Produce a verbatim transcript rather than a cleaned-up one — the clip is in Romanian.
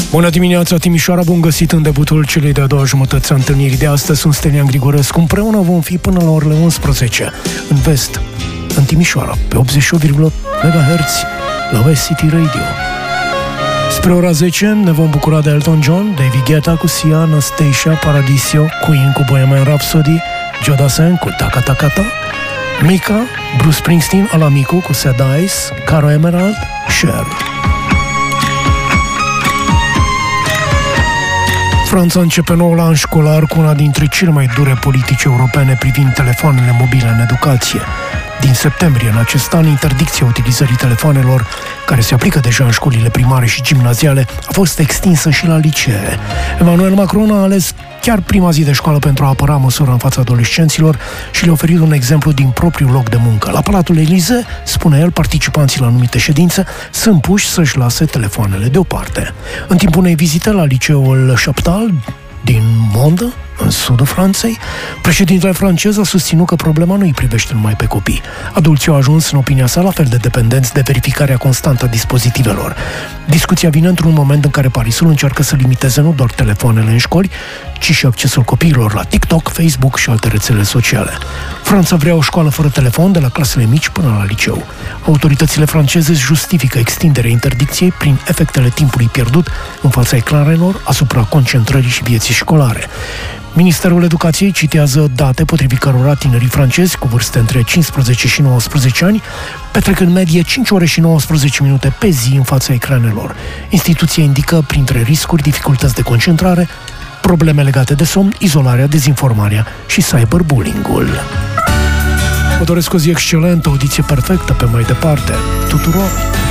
Bună dimineața, Timișoara, bun găsit în debutul celei de-a doua jumătăți a întâlnirii de astăzi. Sunt Stelian Grigorescu, împreună vom fi până la orele unsprezece, în vest, în Timișoara, pe optzeci și opt virgulă opt megahertz, la West City Radio. Spre ora zece ne vom bucura de Elton John, David Guetta cu Sia, Anastasia, Paradiso, Queen cu Bohemian Rhapsody, Joe Dassin cu Taka Taka Ta, Mika, Bruce Springsteen, Alamico cu Sad Eyes, Caro Emerald, Cher. Franța începe noul an școlar cu una dintre cele mai dure politici europene privind telefoanele mobile în educație. Din septembrie în acest an, interdicția utilizării telefoanelor, care se aplică deja în școlile primare și gimnaziale, a fost extinsă și la licee. Emmanuel Macron a ales chiar prima zi de școală pentru a apăra măsura în fața adolescenților și le-a oferit un exemplu din propriul loc de muncă. La Palatul Élysée, spune el, participanții la anumite ședințe sunt puși să-și lase telefoanele deoparte. În timpul unei vizite la liceul Chaptal din Monde, în sudul Franței, președintele francez a susținut că problema nu îi privește numai pe copii. Adulții au ajuns, în opinia sa, la fel de dependenți de verificarea constantă a dispozitivelor. Discuția vine într-un moment în care Parisul încearcă să limiteze nu doar telefoanele în școli, ci și accesul copiilor la TikTok, Facebook și alte rețele sociale. Franța vrea o școală fără telefon de la clasele mici până la liceu. Autoritățile franceze justifică extinderea interdicției prin efectele timpului pierdut în fața ecranelor asupra concentrării și vieții școlare. Ministerul Educației citează date potrivit cărora tinerii francezi cu vârste între cincisprezece și nouăsprezece ani petrec în medie cinci ore și nouăsprezece minute pe zi în fața ecranelor. Instituția indică printre riscuri dificultăți de concentrare, probleme legate de somn, izolarea, dezinformarea și cyberbullying-ul. Vă doresc o zi excelentă, o audiție perfectă pe mai departe tuturor!